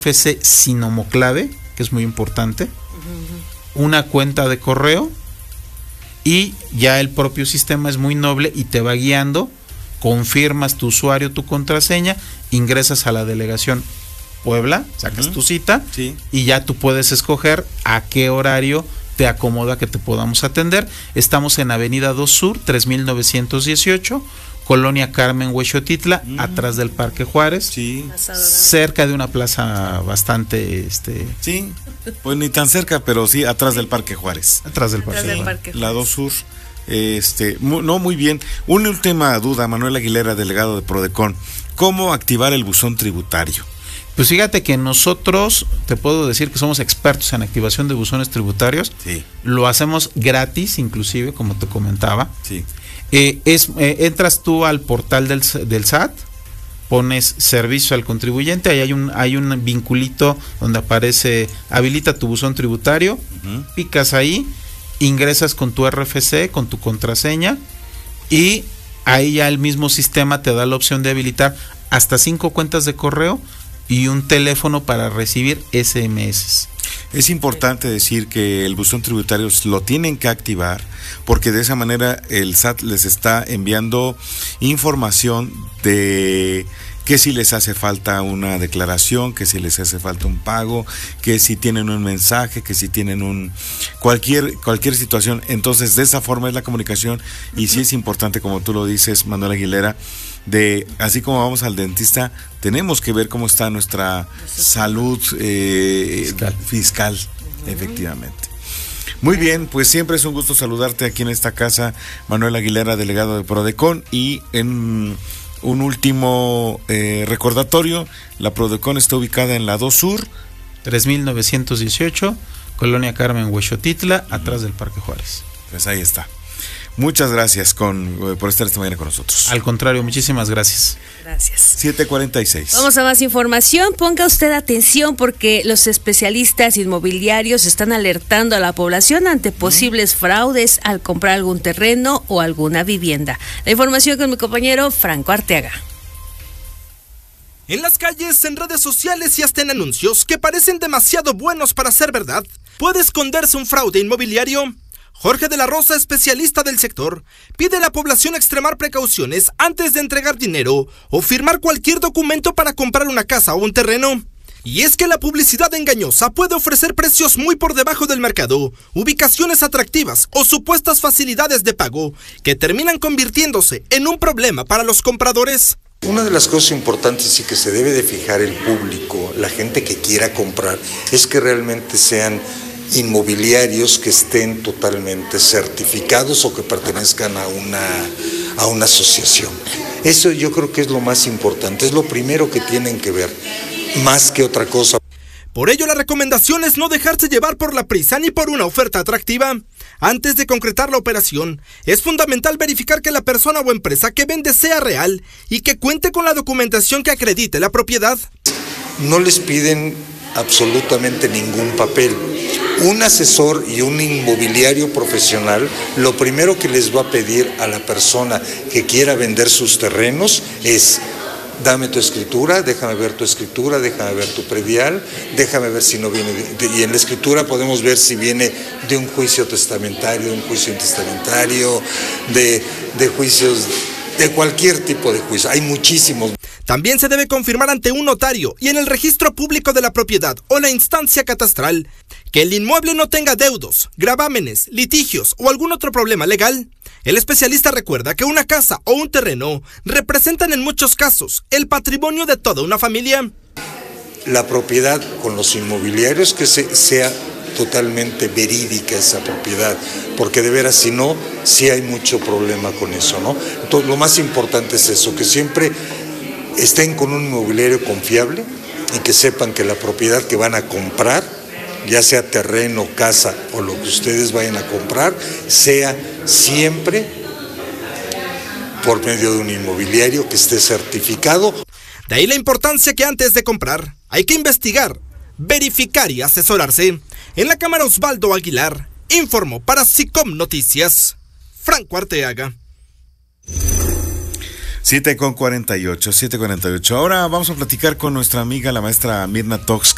RFC sin homoclave, que es muy importante, una cuenta de correo, y ya el propio sistema es muy noble y te va guiando, confirmas tu usuario, tu contraseña, ingresas a la delegación Puebla, sacas tu cita, y ya tú puedes escoger a qué horario te acomoda que te podamos atender. Estamos en Avenida 2 Sur, 3918, Colonia Carmen, Huexotitla, atrás del Parque Juárez, cerca de una plaza bastante sí, pues ni tan cerca, pero sí atrás del Parque Juárez. Atrás del Parque Juárez. La 2 Sur. No, muy bien. Una última duda, Manuel Aguilera, delegado de Prodecon. ¿Cómo activar el buzón tributario? Pues fíjate que nosotros, te puedo decir que somos expertos en activación de buzones tributarios. Lo hacemos gratis, inclusive, como te comentaba. Entras tú al portal del SAT, pones servicio al contribuyente, ahí hay un vinculito donde aparece habilita tu buzón tributario, picas ahí, ingresas con tu RFC, con tu contraseña, y ahí ya el mismo sistema te da la opción de habilitar hasta 5 cuentas de correo y un teléfono para recibir SMS. Es importante decir que el buzón tributario lo tienen que activar, porque de esa manera el SAT les está enviando información de que si les hace falta una declaración, que si les hace falta un pago, que si tienen un mensaje, que si tienen cualquier situación. Entonces, de esa forma es la comunicación, y sí es importante, como tú lo dices, Manuel Aguilera, de así como vamos al dentista, tenemos que ver cómo está nuestra salud fiscal, efectivamente. Muy bien, pues siempre es un gusto saludarte aquí en esta casa, Manuel Aguilera, delegado de Prodecon, y en un último recordatorio, la Prodecon está ubicada en la 2 Sur, 3918, Colonia Carmen, Huexotitla, atrás del Parque Juárez. Pues ahí está. Muchas gracias por estar esta mañana con nosotros. Al contrario, muchísimas gracias. Gracias. 7:46. Vamos a más información. Ponga usted atención, porque los especialistas inmobiliarios están alertando a la población ante posibles fraudes al comprar algún terreno o alguna vivienda. La información con mi compañero Franco Arteaga. En las calles, en redes sociales y hasta en anuncios que parecen demasiado buenos para ser verdad, ¿puede esconderse un fraude inmobiliario? Jorge de la Rosa, especialista del sector, pide a la población extremar precauciones antes de entregar dinero o firmar cualquier documento para comprar una casa o un terreno. Y es que la publicidad engañosa puede ofrecer precios muy por debajo del mercado, ubicaciones atractivas o supuestas facilidades de pago que terminan convirtiéndose en un problema para los compradores. Una de las cosas importantes y que se debe de fijar el público, la gente que quiera comprar, es que realmente sean inmobiliarios que estén totalmente certificados o que pertenezcan a una asociación. Eso yo creo que es lo más importante, es lo primero que tienen que ver, más que otra cosa. Por ello, la recomendación es no dejarse llevar por la prisa ni por una oferta atractiva. Antes de concretar la operación, es fundamental verificar que la persona o empresa que vende sea real y que cuente con la documentación que acredite la propiedad. No les piden absolutamente ningún papel. Un asesor y un inmobiliario profesional, lo primero que les va a pedir a la persona que quiera vender sus terrenos es: dame tu escritura, déjame ver tu escritura, déjame ver tu predial, déjame ver si no viene y en la escritura podemos ver si viene de un juicio testamentario, de un juicio intestamentario, de juicios, de cualquier tipo de juicio. Hay muchísimos. También se debe confirmar ante un notario y en el registro público de la propiedad o la instancia catastral que el inmueble no tenga deudos, gravámenes, litigios o algún otro problema legal. El especialista recuerda que una casa o un terreno representan en muchos casos el patrimonio de toda una familia. La propiedad con los inmobiliarios, que sea totalmente verídica esa propiedad, porque de veras si no, sí hay mucho problema con eso, ¿no? Entonces, lo más importante es eso, que siempre estén con un inmobiliario confiable y que sepan que la propiedad que van a comprar, ya sea terreno, casa o lo que ustedes vayan a comprar, sea siempre por medio de un inmobiliario que esté certificado. De ahí la importancia que antes de comprar hay que investigar, verificar y asesorarse. En la cámara, Osvaldo Aguilar informó para SICOM Noticias, Franco Arteaga. 7:48. Ahora vamos a platicar con nuestra amiga, la maestra Mirna Tox.